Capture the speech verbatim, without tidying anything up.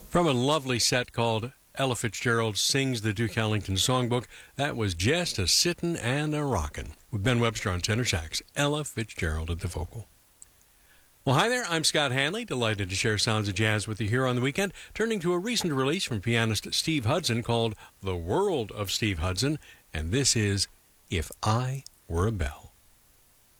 From a lovely set called Ella Fitzgerald Sings the Duke Ellington Songbook, that was Just a Sittin' and a Rockin', with Ben Webster on tenor sax, Ella Fitzgerald at the vocal. Well, hi there, I'm Scott Hanley, delighted to share sounds of jazz with you here on the weekend, turning to a recent release from pianist Steve Hudson called The World of Steve Hudson, and this is If I Were a Bell.